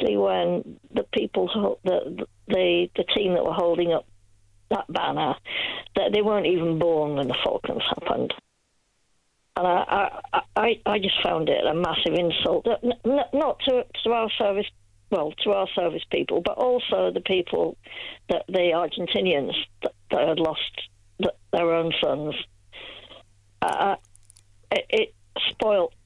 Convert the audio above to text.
especially when the people, the team that were holding up that banner, that they weren't even born when the Falklands happened. And I just found it a massive insult, not to our service, to our service people, but also the people, the Argentinians that had lost their own sons. It spoilt